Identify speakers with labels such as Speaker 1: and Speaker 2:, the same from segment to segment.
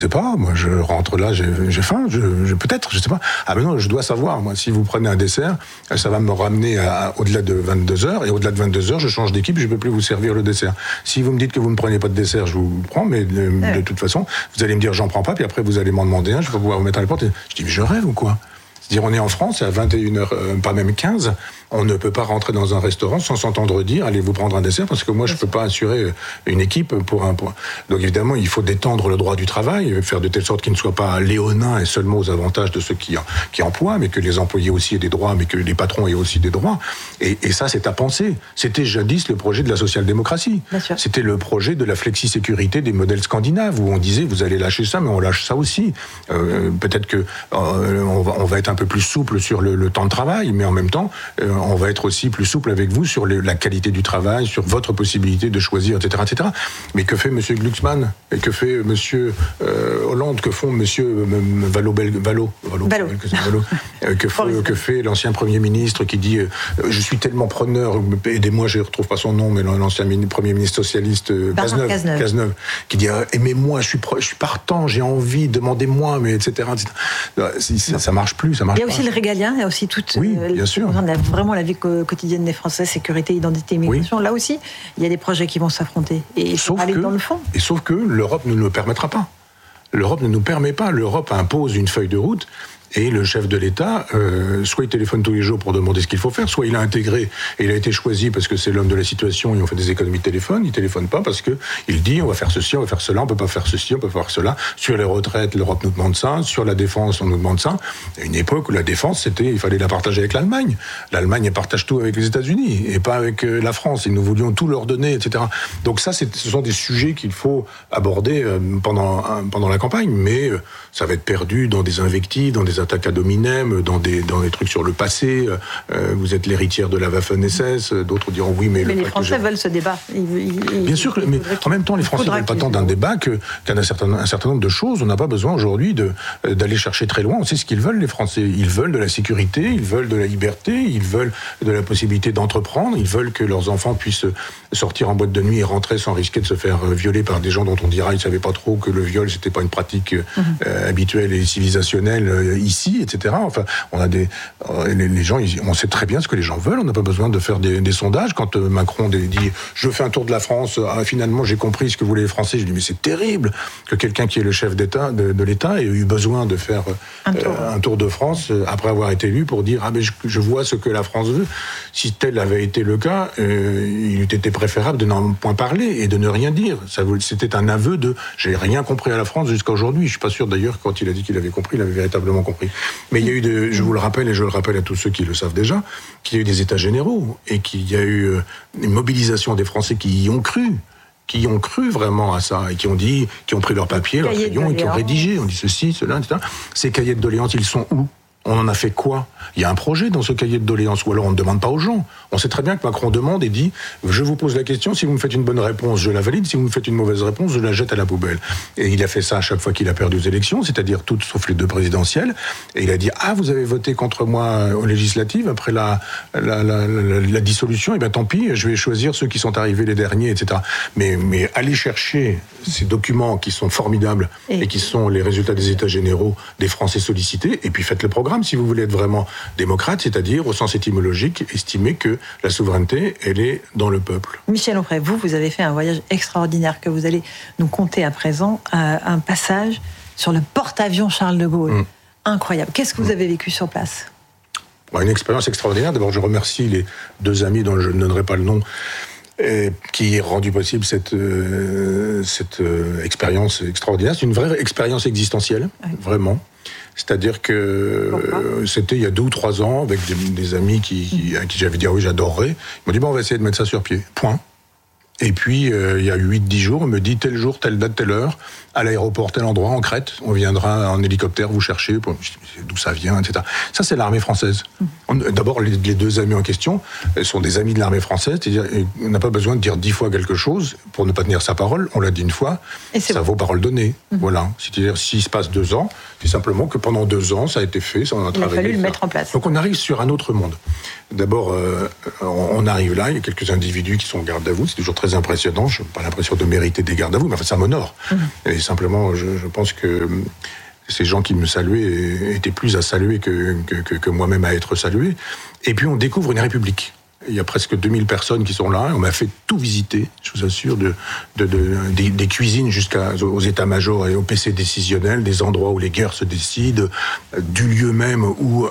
Speaker 1: Je sais pas, moi je rentre là, j'ai faim, peut-être, je sais pas. Ah mais non, je dois savoir, moi, si vous prenez un dessert, ça va me ramener au-delà de 22h, et au-delà de 22h, je change d'équipe, je peux plus vous servir le dessert. Si vous me dites que vous ne prenez pas de dessert, je vous prends, mais de toute façon, vous allez me dire j'en prends pas, puis après vous allez m'en demander un, je vais pouvoir vous mettre à la porte. Je dis mais je rêve ou quoi ? C'est-à-dire on est en France, à 21h, pas même 15, on ne peut pas rentrer dans un restaurant sans s'entendre dire allez vous prendre un dessert, parce que moi je ne peux pas assurer une équipe pour un point. Donc évidemment il faut détendre le droit du travail, faire de telle sorte qu'il ne soit pas léonin et seulement aux avantages de ceux qui emploient, mais que les employés aussi aient des droits, mais que les patrons aient aussi des droits. Et ça c'est à penser. C'était jadis le projet de la social-démocratie. C'était le projet de la flexi-sécurité des modèles scandinaves, où on disait vous allez lâcher ça, mais on lâche ça aussi. Peut-être que on va être un peu plus souple sur le temps de travail, mais en même temps on va être aussi plus souple avec vous sur la qualité du travail, sur votre possibilité de choisir, etc., etc. Mais que fait M. Glucksmann ? Et que fait M. Hollande ? Que font M. Valo que fait l'ancien Premier ministre qui dit je suis tellement preneur, aidez-moi, je ne retrouve pas son nom, mais l'ancien Premier ministre socialiste Cazeneuve, qui dit aimez-moi, je suis partant, j'ai envie, demandez-moi, mais etc. Ça marche plus, ça marche pas.
Speaker 2: Il y a aussi le régalien, il y a aussi toute
Speaker 1: bien sûr.
Speaker 2: Vraiment la vie quotidienne des Français, sécurité, identité, immigration. Là aussi, il y a des projets qui vont s'affronter. Et il faut aller dans le fond.
Speaker 1: Et sauf que l'Europe ne nous le permettra pas. L'Europe ne nous permet pas. L'Europe impose une feuille de route. Et le chef de l'État, soit il téléphone tous les jours pour demander ce qu'il faut faire, soit il a intégré et il a été choisi parce que c'est l'homme de la situation et on fait des économies de téléphone. Il téléphone pas parce que il dit on va faire ceci, on va faire cela, on peut pas faire ceci, on peut pas faire cela. Sur les retraites, l'Europe nous demande ça. Sur la défense, on nous demande ça. Il y a une époque où la défense, il fallait la partager avec l'Allemagne. L'Allemagne, elle partage tout avec les États-Unis et pas avec la France. Et nous voulions tout leur donner, etc. Donc ça, ce sont des sujets qu'il faut aborder pendant la campagne, mais ça va être perdu dans des invectives, dans des attaques ad hominem, dans des trucs sur le passé. Vous êtes l'héritière de la Waffen-SS. D'autres diront oui, mais
Speaker 2: les Français veulent ce débat.
Speaker 1: Bien sûr, mais en même temps, les Français ne veulent pas tant d'un débat qu'un certain nombre de choses. On n'a pas besoin aujourd'hui d'aller chercher très loin. On sait ce qu'ils veulent, les Français. Ils veulent de la sécurité, ils veulent de la liberté, ils veulent de la possibilité d'entreprendre, ils veulent que leurs enfants puissent sortir en boîte de nuit et rentrer sans risquer de se faire violer par des gens dont on dira ils ne savaient pas trop que le viol, c'était pas une pratique habituelle et civilisationnelle ici, etc. Enfin, on a les gens, on sait très bien ce que les gens veulent. On n'a pas besoin de faire des sondages. Quand Macron dit je fais un tour de la France, finalement j'ai compris ce que voulaient les Français. Je dis mais c'est terrible que quelqu'un qui est le chef d'État de l'État ait eu besoin de faire un tour de France après avoir été élu pour dire mais je vois ce que la France veut. Si tel avait été le cas, il eût été préférable de n'en point parler et de ne rien dire. C'était un aveu de j'ai rien compris à la France jusqu'à aujourd'hui. Je suis pas sûr d'ailleurs que quand il a dit qu'il avait compris, il avait véritablement compris. Mais il y a eu je vous le rappelle et je le rappelle à tous ceux qui le savent déjà, qu'il y a eu des états généraux et qu'il y a eu une mobilisation des Français qui y ont cru. Qui ont cru vraiment à ça et qui ont pris leur papier, leur crayon et qui ont rédigé. On dit ceci, cela, etc. Ces cahiers de doléances, ils sont où ? On en a fait quoi ? Il y a un projet dans ce cahier de doléances, ou alors on ne demande pas aux gens. On sait très bien que Macron demande et dit « Je vous pose la question, si vous me faites une bonne réponse, je la valide, si vous me faites une mauvaise réponse, je la jette à la poubelle. » Et il a fait ça à chaque fois qu'il a perdu aux élections, c'est-à-dire toutes sauf les 2 présidentielles. Et il a dit « Ah, vous avez voté contre moi aux législatives après la dissolution, et bien tant pis, je vais choisir ceux qui sont arrivés les derniers, etc. » Mais allez chercher ces documents qui sont formidables et qui sont les résultats des états généraux des Français sollicités, et puis faites le programme si vous voulez être vraiment démocrate, c'est-à-dire au sens étymologique, estimer que la souveraineté, elle est dans le peuple.
Speaker 2: Michel Onfray, vous avez fait un voyage extraordinaire que vous allez nous conter à présent, un passage sur le porte-avions Charles de Gaulle. Incroyable. Qu'est-ce que vous avez vécu sur place ?
Speaker 1: Une expérience extraordinaire. D'abord, je remercie les 2 amis dont je ne donnerai pas le nom, qui ont rendu possible cette expérience extraordinaire. C'est une vraie expérience existentielle, vraiment. C'est-à-dire que c'était il y a 2 ou 3 ans, avec des amis à qui j'avais dit oui, j'adorerais. Ils m'ont dit on va essayer de mettre ça sur pied. Point. Et puis, il y a 8-10 jours, on me dit tel jour, telle date, telle heure, à l'aéroport, tel endroit, en Crète, on viendra en hélicoptère vous chercher, d'où ça vient, etc. Ça, c'est l'armée française. D'abord, les 2 amis en question sont des amis de l'armée française, c'est-à-dire on n'a pas besoin de dire 10 fois quelque chose pour ne pas tenir sa parole, on l'a dit une fois, ça vaut parole donnée. Voilà. C'est-à-dire, s'il se passe 2 ans, c'est simplement que pendant 2 ans, ça a été fait, ça on a travaillé.
Speaker 2: Il a fallu le mettre en place.
Speaker 1: Donc on arrive sur un autre monde. D'abord, on arrive là, il y a quelques individus qui sont en garde à vous, c'est toujours très très impressionnant. Je n'ai pas l'impression de mériter des gardes à vous, mais enfin, ça m'honore. Et simplement, je pense que ces gens qui me saluaient étaient plus à saluer que moi-même à être salué. Et puis on découvre une république. Il y a presque 2000 personnes qui sont là. On m'a fait tout visiter, je vous assure, des cuisines jusqu'aux états-majors et au PC décisionnel, des endroits où les guerres se décident, du lieu même où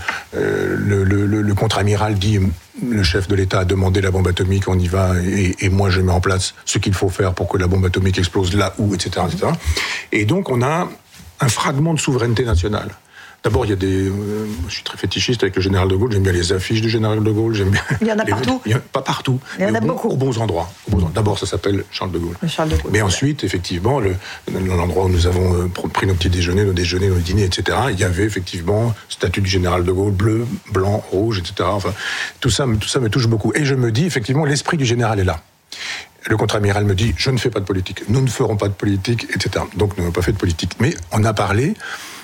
Speaker 1: le contre-amiral dit le chef de l'État a demandé la bombe atomique, on y va, et moi je mets en place ce qu'il faut faire pour que la bombe atomique explose là où, etc., etc. Et donc on a un fragment de souveraineté nationale. D'abord, il y a je suis très fétichiste avec le général de Gaulle, j'aime bien les affiches du général de Gaulle, j'aime bien...
Speaker 2: Il y en a partout.
Speaker 1: Pas partout.
Speaker 2: Il y en a beaucoup.
Speaker 1: Aux bons endroits. D'abord, ça s'appelle Charles de Gaulle.
Speaker 2: Charles de Gaulle.
Speaker 1: Mais ensuite, effectivement, l'endroit où nous avons pris nos petits déjeuners, nos dîners, etc., il y avait effectivement statue du général de Gaulle, bleu, blanc, rouge, etc. Enfin, tout ça me touche beaucoup. Et je me dis, effectivement, l'esprit du général est là. Le contre-amiral me dit, je ne fais pas de politique, nous ne ferons pas de politique, etc. Donc, nous n'avons pas fait de politique. Mais on a parlé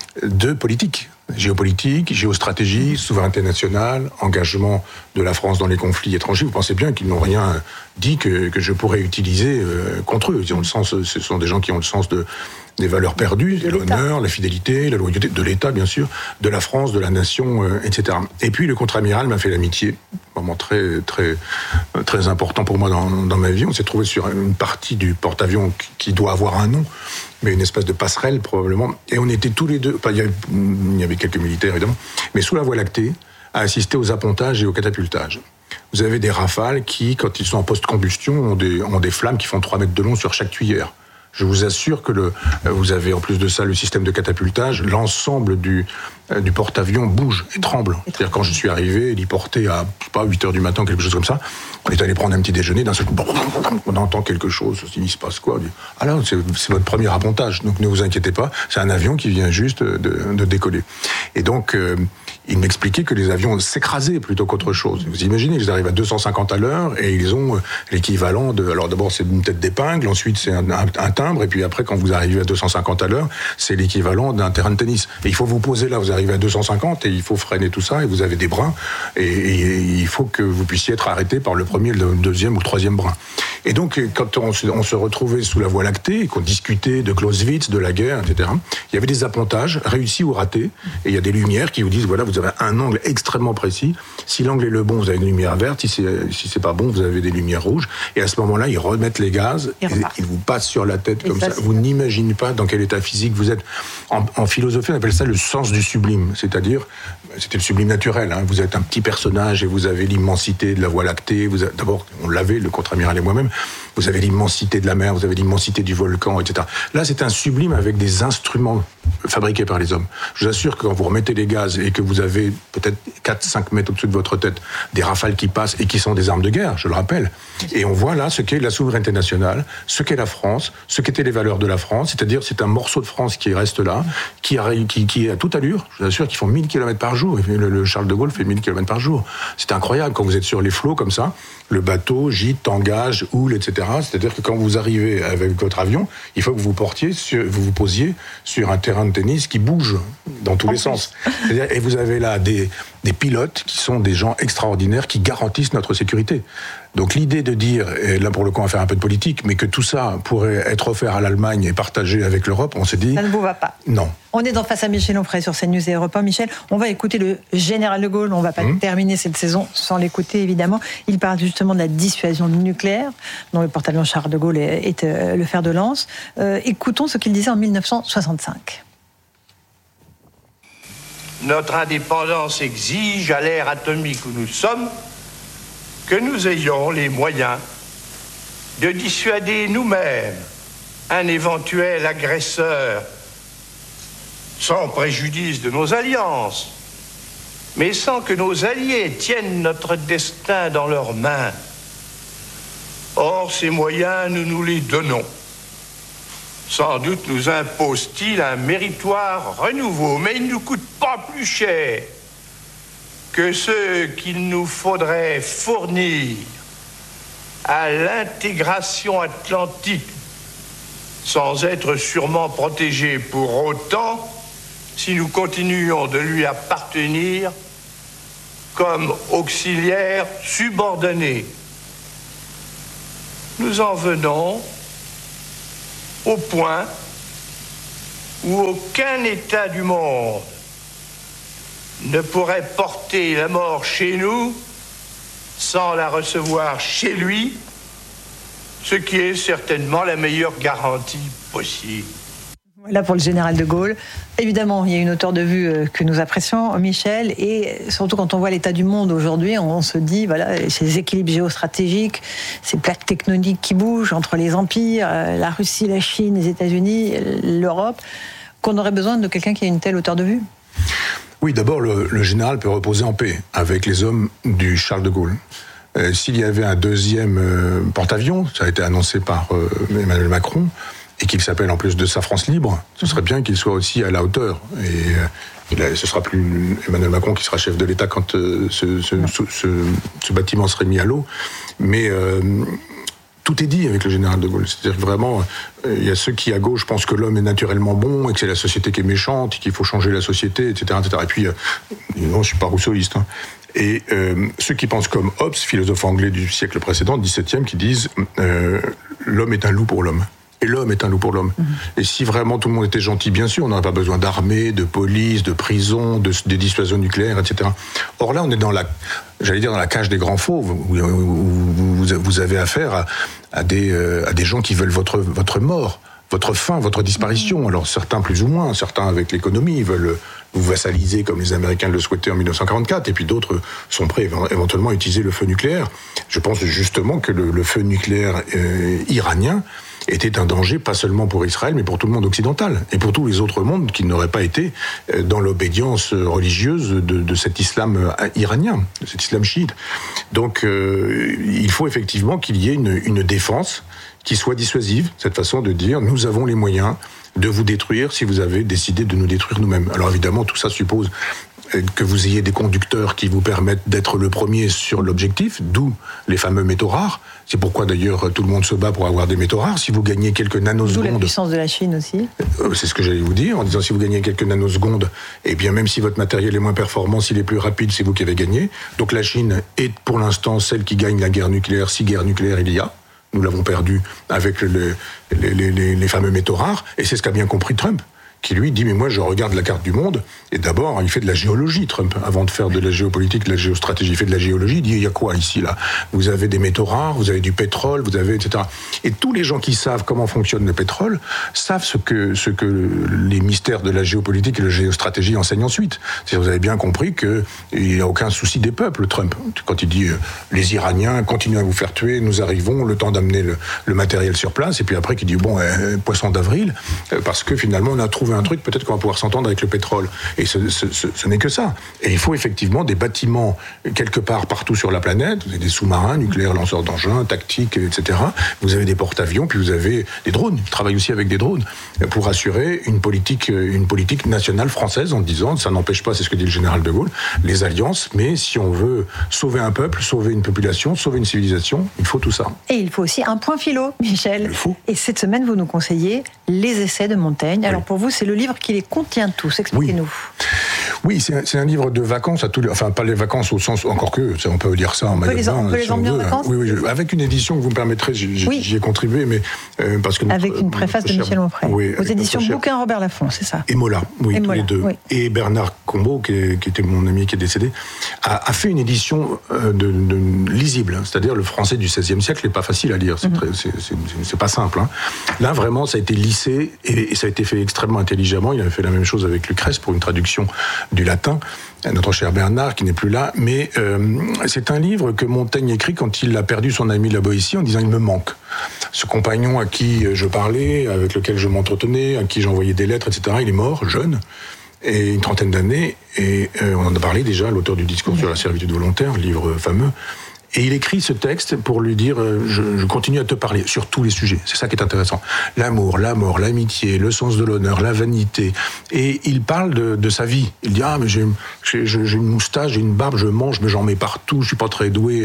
Speaker 1: de politique, géopolitique, géostratégie, souveraineté nationale, engagement de la France dans les conflits étrangers. Vous pensez bien qu'ils n'ont rien dit que je pourrais utiliser contre eux. Ils ont le sens, ce sont des gens qui ont le sens des valeurs perdues, de l'honneur, la fidélité, la loyauté, de l'État bien sûr, de la France, de la nation, etc. Et puis le contre-amiral m'a fait l'amitié, un moment très, très, très important pour moi dans ma vie. On s'est trouvé sur une partie du porte-avions qui doit avoir un nom, mais une espèce de passerelle probablement. Et on était tous les deux, enfin, il y avait quelques militaires évidemment, mais sous la Voie lactée, à assister aux appontages et aux catapultages. Vous avez des rafales qui, quand ils sont en post-combustion, ont des flammes qui font 3 mètres de long sur chaque tuyère. Je vous assure que vous avez en plus de ça le système de catapultage, l'ensemble du porte-avions bouge et tremble. C'est-à-dire quand je suis arrivé, il y portait à 8h du matin, quelque chose comme ça, on est allé prendre un petit déjeuner, d'un seul coup, on entend quelque chose, il se passe quoi? Ah là, c'est votre premier appontage, donc ne vous inquiétez pas, c'est un avion qui vient juste de décoller. Et donc, il m'expliquait que les avions s'écrasaient plutôt qu'autre chose. Vous imaginez, ils arrivent à 250 à l'heure et ils ont l'équivalent de... Alors d'abord, c'est une tête d'épingle, ensuite c'est un timbre, et puis après, quand vous arrivez à 250 à l'heure, c'est l'équivalent d'un terrain de tennis. Et il faut vous poser là, vous arrivez à 250 et il faut freiner tout ça, et vous avez des brins, et il faut que vous puissiez être arrêté par le premier, le deuxième ou le troisième brin. Et donc, quand on se retrouvait sous la Voie lactée, et qu'on discutait de Clausewitz, de la guerre, etc., il y avait des appontages, réussis ou ratés, et il y a des lumières qui vous disent, voilà, vous avez un angle extrêmement précis. Si l'angle est le bon, vous avez une lumière verte. Si c'est pas bon, vous avez des lumières rouges. Et à ce moment-là, ils remettent les gaz, et ils vous passent sur la tête comme ça. Vous n'imaginez pas dans quel état physique vous êtes. En philosophie, on appelle ça le sens du sublime. C'est-à-dire, c'était le sublime naturel. Hein. Vous êtes un petit personnage et vous avez l'immensité de la Voie lactée. D'abord, on l'avait, le contre-amiral et moi-même. Vous avez l'immensité de la mer, vous avez l'immensité du volcan, etc. Là, c'est un sublime avec des instruments fabriqués par les hommes. Je vous assure que quand vous remettez les gaz et que vous avez peut-être 4-5 mètres au-dessus de votre tête des rafales qui passent et qui sont des armes de guerre, je le rappelle. Et on voit là ce qu'est la souveraineté nationale, ce qu'est la France, ce qu'étaient les valeurs de la France, c'est-à-dire c'est un morceau de France qui reste là, qui est à toute allure, je vous assure qu'ils font 1000 km par jour, le Charles de Gaulle fait 1000 km par jour. C'est incroyable quand vous êtes sur les flots comme ça, le bateau gîte, tangage, houle, etc. C'est-à-dire que quand vous arrivez avec votre avion, il faut que vous vous posiez sur un terrain de tennis qui bouge dans tous les sens. C'est-à-dire, et vous avez là des pilotes qui sont des gens extraordinaires qui garantissent notre sécurité. Donc l'idée de dire, et là pour le coup on va faire un peu de politique, mais que tout ça pourrait être offert à l'Allemagne et partagé avec l'Europe, on s'est dit...
Speaker 2: Ça ne vous va pas.
Speaker 1: Non.
Speaker 2: On est Face à Michel Onfray sur CNews et Europe 1. Michel, on va écouter le général de Gaulle. On ne va pas terminer cette saison sans l'écouter, évidemment. Il parle justement de la dissuasion nucléaire, dont le porte-avions Charles de Gaulle est le fer de lance. Écoutons ce qu'il disait en 1965.
Speaker 3: Notre indépendance exige, à l'ère atomique où nous sommes, que nous ayons les moyens de dissuader nous-mêmes un éventuel agresseur, sans préjudice de nos alliances, mais sans que nos alliés tiennent notre destin dans leurs mains. Or, ces moyens, nous nous les donnons. Sans doute nous impose-t-il un méritoire renouveau, mais il ne nous coûte pas plus cher que ceux qu'il nous faudrait fournir à l'intégration atlantique, sans être sûrement protégés pour autant si nous continuons de lui appartenir comme auxiliaires subordonnés. nous en venons au point où aucun État du monde ne pourrait porter la mort chez nous sans la recevoir chez lui, ce qui est certainement la meilleure garantie possible.
Speaker 2: Voilà pour le général de Gaulle. Évidemment, il y a une hauteur de vue que nous apprécions, Michel, et surtout quand on voit l'état du monde aujourd'hui, on se dit, voilà, ces équilibres géostratégiques, ces plaques tectoniques qui bougent entre les empires, la Russie, la Chine, les États-Unis, l'Europe, qu'on aurait besoin de quelqu'un qui a une telle hauteur de vue.
Speaker 1: Oui, d'abord, le général peut reposer en paix avec les hommes du Charles de Gaulle. S'il y avait un deuxième porte-avions, ça a été annoncé par Emmanuel Macron, et qu'il s'appelle en plus de sa France libre, ce serait bien qu'il soit aussi à la hauteur. Et ce sera plus Emmanuel Macron qui sera chef de l'État quand ce bâtiment serait mis à l'eau. Mais tout est dit avec le général de Gaulle. C'est-à-dire que vraiment, il y a ceux qui, à gauche, pensent que l'homme est naturellement bon et que c'est la société qui est méchante, et qu'il faut changer la société, etc. etc. Et puis, non, je ne suis pas rousseauiste. Hein. Et ceux qui pensent comme Hobbes, philosophe anglais du siècle précédent, 17e, qui disent l'homme est un loup pour l'homme. Et l'homme est un loup pour l'homme. Et si vraiment tout le monde était gentil, bien sûr, on n'aurait pas besoin d'armée, de police, de prison, de dissuasion nucléaire, etc. Or là, on est dans la cage des grands fauves, où vous avez affaire à des gens qui veulent votre mort, votre fin, votre disparition. Alors certains plus ou moins, certains avec l'économie veulent vous vassaliser comme les Américains le souhaitaient en 1944, et puis d'autres sont prêts éventuellement à utiliser le feu nucléaire. Je pense justement que le feu nucléaire iranien était un danger, pas seulement pour Israël, mais pour tout le monde occidental, et pour tous les autres mondes qui n'auraient pas été dans l'obédience religieuse de cet islam iranien, de cet islam chiite. Donc il faut effectivement qu'il y ait une défense qui soit dissuasive, cette façon de dire nous avons les moyens de vous détruire si vous avez décidé de nous détruire nous-mêmes. Alors évidemment, tout ça suppose que vous ayez des conducteurs qui vous permettent d'être le premier sur l'objectif, d'où les fameux métaux rares. C'est pourquoi d'ailleurs tout le monde se bat pour avoir des métaux rares. Si vous gagnez quelques nanosecondes...
Speaker 2: D'où la puissance de la Chine aussi.
Speaker 1: C'est ce que j'allais vous dire, en disant si vous gagnez quelques nanosecondes, eh bien même si votre matériel est moins performant, s'il est plus rapide, c'est vous qui avez gagné. Donc la Chine est pour l'instant celle qui gagne la guerre nucléaire, si guerre nucléaire il y a. Nous l'avons perdu avec les fameux métaux rares, et c'est ce qu'a bien compris Trump, qui lui dit mais moi je regarde la carte du monde, et d'abord il fait de la géologie, Trump, avant de faire de la géopolitique, de la géostratégie, il fait de la géologie, il dit il y a quoi ici là ? Vous avez des métaux rares, vous avez du pétrole, vous avez etc. Et tous les gens qui savent comment fonctionne le pétrole savent ce que les mystères de la géopolitique et de la géostratégie enseignent ensuite. C'est-à-dire, vous avez bien compris qu'il n'y a aucun souci des peuples, Trump, quand il dit les Iraniens continuent à vous faire tuer, nous arrivons, le temps d'amener le matériel sur place, et puis après qu'il dit bon poisson d'avril, parce que finalement on a trouvé un truc, peut-être qu'on va pouvoir s'entendre avec le pétrole. Et ce n'est que ça. Et il faut effectivement des bâtiments quelque part partout sur la planète. Vous avez des sous-marins, nucléaires, lanceurs d'engins, tactiques, etc. Vous avez des porte-avions, puis vous avez des drones. Ils travaillent aussi avec des drones pour assurer une politique nationale française en disant, ça n'empêche pas, c'est ce que dit le général de Gaulle, les alliances, mais si on veut sauver un peuple, sauver une population, sauver une civilisation, il faut tout ça. Et
Speaker 2: il faut aussi un point philo, Michel.
Speaker 1: Il faut.
Speaker 2: Et cette semaine, vous nous conseillez les essais de Montaigne. Alors pour vous, c'est le livre qui les contient tous. Expliquez-nous.
Speaker 1: Oui, c'est un livre de vacances à tous les... Enfin, pas les vacances au sens... Encore que, on peut lire ça en maillot de bain.
Speaker 2: On peut les emmener en vacances.
Speaker 1: Oui, avec une édition que vous me permettrez, j'y ai contribué, mais... parce que
Speaker 2: avec une préface de Michel Onfray.
Speaker 1: Oui,
Speaker 2: aux éditions Bouquin Robert Laffont, c'est ça.
Speaker 1: Et Mola, oui, tous les deux. Oui. Et Bernard Combeau, qui était mon ami qui est décédé, a fait une édition lisible. C'est-à-dire, le français du XVIe siècle n'est pas facile à lire. C'est pas simple. Hein. Là, vraiment, ça a été lissé et ça a été fait extrêmement intelligemment. Il avait fait la même chose avec Lucrèce pour une traduction du latin, notre cher Bernard qui n'est plus là, mais c'est un livre que Montaigne écrit quand il a perdu son ami la Boétie en disant il me manque. Ce compagnon à qui je parlais, avec lequel je m'entretenais, à qui j'envoyais des lettres, etc., il est mort, jeune, et une trentaine d'années, et on en a parlé déjà, l'auteur du discours sur la servitude volontaire, livre fameux. Et il écrit ce texte pour lui dire je continue à te parler sur tous les sujets. C'est ça qui est intéressant. L'amour, la mort, l'amitié, le sens de l'honneur, la vanité. Et il parle de sa vie. Il dit mais j'ai une moustache, j'ai une barbe, je mange, mais j'en mets partout. Je suis pas très doué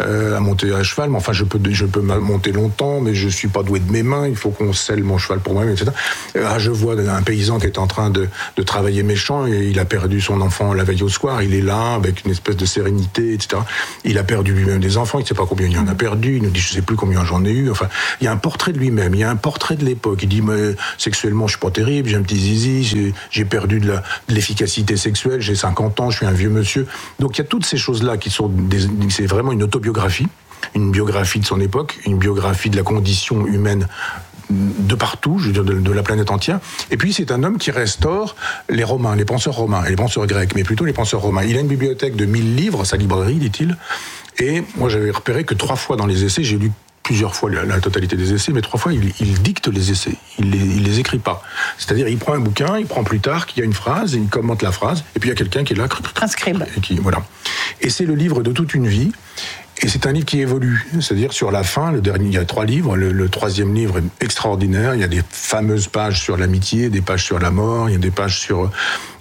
Speaker 1: à monter à cheval, mais enfin je peux monter longtemps, mais je suis pas doué de mes mains. Il faut qu'on selle mon cheval pour moi-même, etc. Je vois un paysan qui est en train de travailler méchant et il a perdu son enfant la veille au soir. Il est là avec une espèce de sérénité, etc. Il a perdu lui-même des enfants, il ne sait pas combien il en a perdu, il nous dit je ne sais plus combien j'en ai eu. Enfin, il y a un portrait de lui-même, il y a un portrait de l'époque. Il dit mais, sexuellement, je ne suis pas terrible, j'ai un petit zizi, j'ai perdu de l'efficacité sexuelle, j'ai 50 ans, je suis un vieux monsieur. Donc il y a toutes ces choses-là qui sont c'est vraiment une autobiographie, une biographie de son époque, une biographie de la condition humaine de partout, je veux dire de la planète entière. Et puis c'est un homme qui restaure les Romains, les penseurs romains, et les penseurs grecs, mais plutôt les penseurs romains. Il a une bibliothèque de 1000 livres, sa librairie, dit-il, et moi j'avais repéré que 3 fois dans les essais, j'ai lu plusieurs fois la totalité des essais, mais 3 fois il dicte les essais, il les écrit pas. C'est-à-dire il prend un bouquin, il prend plus tard qu'il y a une phrase, il commente la phrase, et puis il y a quelqu'un qui est là,
Speaker 2: un scribe.
Speaker 1: Voilà. Et c'est le livre de toute une vie. Et c'est un livre qui évolue, c'est-à-dire sur la fin, le dernier, il y a 3 livres, le 3e livre est extraordinaire, il y a des fameuses pages sur l'amitié, des pages sur la mort, il y a des pages sur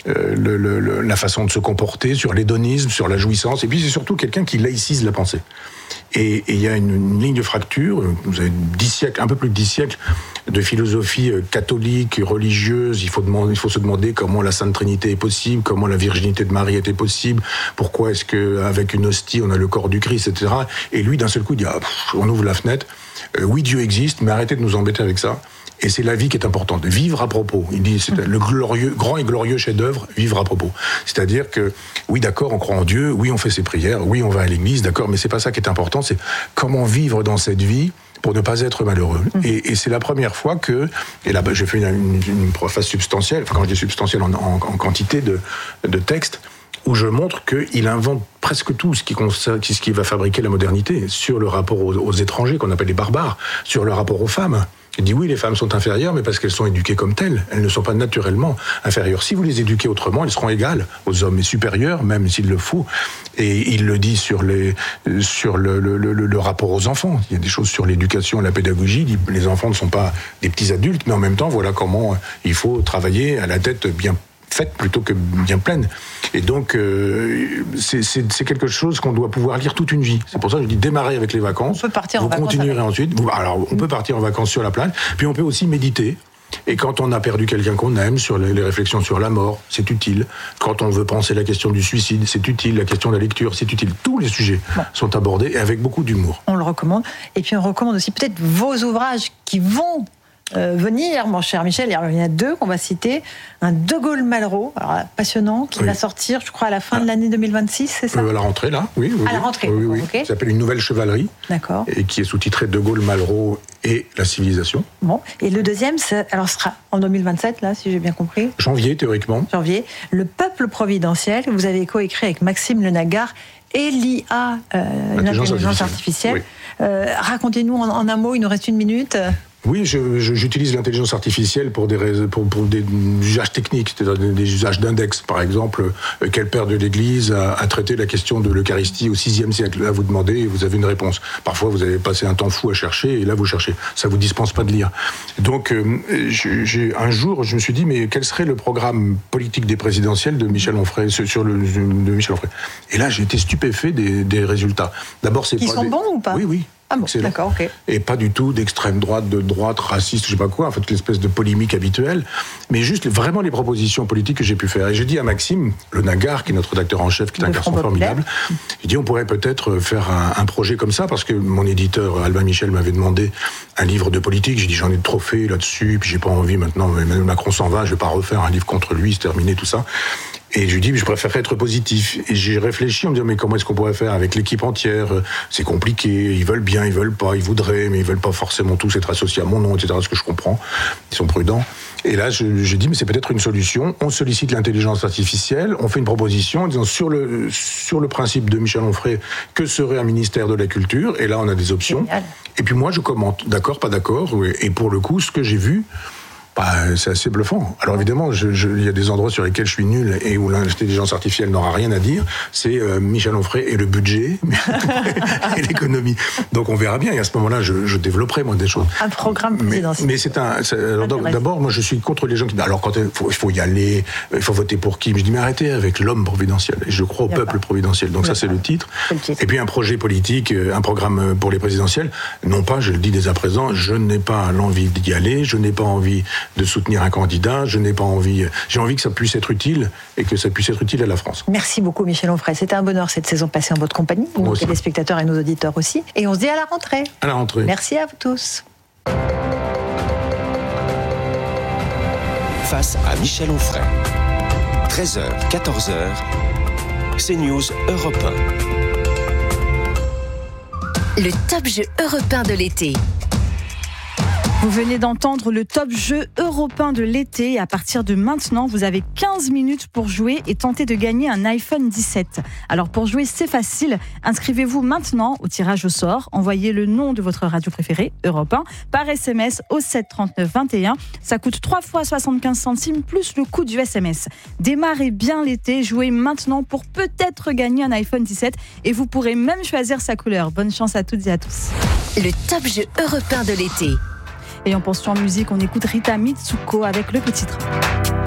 Speaker 1: la façon de se comporter, sur l'hédonisme, sur la jouissance, et puis c'est surtout quelqu'un qui laïcise la pensée. Et il y a une ligne de fracture, vous avez 10 siècles, un peu plus de 10 siècles de philosophie catholique, religieuse, il faut se demander comment la Sainte Trinité est possible, comment la virginité de Marie était possible, pourquoi est-ce qu'avec une hostie on a le corps du Christ, etc. Et lui d'un seul coup il dit on ouvre la fenêtre, oui Dieu existe, mais arrêtez de nous embêter avec ça. Et c'est la vie qui est importante. Vivre à propos. Il dit, c'est le grand et glorieux chef-d'œuvre, vivre à propos. C'est-à-dire que, oui, d'accord, on croit en Dieu, oui, on fait ses prières, oui, on va à l'église, d'accord, mais c'est pas ça qui est important, c'est comment vivre dans cette vie pour ne pas être malheureux. Et c'est la première fois que, et là, j'ai fait une préface substantielle, enfin, quand je dis substantielle en quantité de texte, où je montre qu'il invente presque tout ce qui va fabriquer la modernité, sur le rapport aux étrangers, qu'on appelle les barbares, sur le rapport aux femmes. Il dit oui, les femmes sont inférieures, mais parce qu'elles sont éduquées comme telles. Elles ne sont pas naturellement inférieures. Si vous les éduquez autrement, elles seront égales aux hommes, et supérieures, même s'il le faut. Et il le dit sur le rapport aux enfants. Il y a des choses sur l'éducation et la pédagogie. Il dit, les enfants ne sont pas des petits adultes, mais en même temps, voilà comment il faut travailler à la tête bien faite plutôt que bien pleine. Et donc, c'est quelque chose qu'on doit pouvoir lire toute une vie. C'est pour ça que je dis démarrer avec les vacances.
Speaker 2: On peut partir en vacances.
Speaker 1: Vous continuerez ensuite. Alors, on peut partir en vacances sur la plage. Puis on peut aussi méditer. Et quand on a perdu quelqu'un qu'on aime, sur les réflexions sur la mort, c'est utile. Quand on veut penser la question du suicide, c'est utile. La question de la lecture, c'est utile. Tous les sujets sont abordés et avec beaucoup d'humour.
Speaker 2: On le recommande. Et puis on recommande aussi peut-être vos ouvrages qui vont venir, mon cher Michel. Alors, il y en a 2 qu'on va citer. Un De Gaulle Malraux, alors, passionnant, qui va sortir, je crois, à la fin de l'année 2026, c'est ça ?
Speaker 1: À la rentrée, là, oui.
Speaker 2: À la rentrée,
Speaker 1: oui.
Speaker 2: Okay.
Speaker 1: Ça s'appelle Une nouvelle chevalerie.
Speaker 2: D'accord.
Speaker 1: Et qui est sous-titré De Gaulle Malraux et la civilisation.
Speaker 2: Bon. Et le deuxième, sera en 2027, là, si j'ai bien compris.
Speaker 1: Janvier, théoriquement.
Speaker 2: Janvier. Le peuple providentiel, que vous avez coécrit avec Maxime Lenagar et l'IA, l'intelligence artificielle. Oui. Racontez-nous en un mot, il nous reste 1 minute.
Speaker 1: Oui, j'utilise l'intelligence artificielle pour des usages techniques, c'est-à-dire des usages d'index. Par exemple, quel père de l'Église a traité la question de l'Eucharistie au VIe siècle ? Là, vous demandez et vous avez une réponse. Parfois, vous avez passé un temps fou à chercher et là, vous cherchez. Ça vous dispense pas de lire. Donc, un jour, je me suis dit, mais quel serait le programme politique des présidentielles de Michel Onfray, de Michel Onfray ? Et là, j'ai été stupéfait des résultats. D'abord, c'est
Speaker 2: Ils sont bons ou pas ?
Speaker 1: Oui.
Speaker 2: Ah bon, d'accord, ok.
Speaker 1: Et pas du tout d'extrême droite, de droite, raciste, je sais pas quoi, en fait, l'espèce de polémique habituelle, mais juste vraiment les propositions politiques que j'ai pu faire. Et j'ai dit à Maxime Lenagar, qui est notre rédacteur en chef, qui est un garçon formidable, il dit on pourrait peut-être faire un projet comme ça, parce que mon éditeur, Albin Michel, m'avait demandé un livre de politique. J'ai dit j'en ai trop fait là-dessus, puis j'ai pas envie maintenant, Emmanuel Macron s'en va, je vais pas refaire un livre contre lui, c'est terminé, tout ça. Et je lui dis, mais je préférerais être positif. Et j'ai réfléchi en me disant, mais comment est-ce qu'on pourrait faire avec l'équipe entière ? C'est compliqué, ils veulent bien, ils veulent pas, ils voudraient, mais ils veulent pas forcément tous être associés à mon nom, etc. Ce que je comprends, ils sont prudents. Et là, j'ai dit, mais c'est peut-être une solution. On sollicite l'intelligence artificielle, on fait une proposition en disant, sur le principe de Michel Onfray, que serait un ministère de la Culture ? Et là, on a des options. Génial. Et puis moi, je commente, d'accord, pas d'accord. Et pour le coup, ce que j'ai vu, c'est assez bluffant. Alors évidemment, il y a des endroits sur lesquels je suis nul et où l'intelligence artificielle n'aura rien à dire. C'est Michel Onfray et le budget et l'économie. Donc on verra bien. Et à ce moment-là, je développerai moi des choses.
Speaker 2: Un programme présidentiel.
Speaker 1: Mais d'abord, moi je suis contre les gens qui disent alors quand il faut y aller, il faut voter pour qui ? Mais je dis mais arrêtez avec l'homme providentiel. Et je crois au peuple providentiel. Donc ça c'est le titre. Et puis un projet politique, un programme pour les présidentielles. Non pas, je le dis dès à présent, je n'ai pas l'envie d'y aller. Je n'ai pas envie de soutenir un candidat. Je n'ai pas envie. J'ai envie que ça puisse être utile et que ça puisse être utile à la France.
Speaker 2: Merci beaucoup, Michel Onfray. C'était un bonheur cette saison passée en votre compagnie, nos téléspectateurs et nos auditeurs aussi. Et on se dit à la rentrée.
Speaker 1: À la rentrée.
Speaker 2: Merci à vous tous.
Speaker 4: Face à Michel Onfray. 13h, 14h, CNews Europe
Speaker 5: 1. Le top jeu européen de l'été.
Speaker 6: Vous venez d'entendre le top jeu européen de l'été et à partir de maintenant, vous avez 15 minutes pour jouer et tenter de gagner un iPhone 17. Alors pour jouer, c'est facile. Inscrivez-vous maintenant au tirage au sort. Envoyez le nom de votre radio préférée, Europe 1, par SMS au 7 39 21. Ça coûte 3 fois 75 centimes plus le coût du SMS. Démarrez bien l'été, jouez maintenant pour peut-être gagner un iPhone 17 et vous pourrez même choisir sa couleur. Bonne chance à toutes et à tous.
Speaker 5: Le top jeu européen de l'été.
Speaker 6: Et en poursuivant en musique, on écoute Rita Mitsuko avec le petit train.